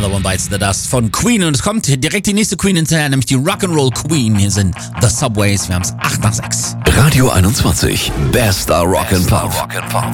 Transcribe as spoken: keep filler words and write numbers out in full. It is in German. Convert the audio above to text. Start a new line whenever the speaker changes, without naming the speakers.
Another One Bites the Dust von Queen. Und es kommt direkt die nächste Queen hinterher, nämlich die Rock'n'Roll Queen. Hier sind The Subways. Wir haben es acht nach sechs.
Radio einundzwanzig. Bester Rock and Pop.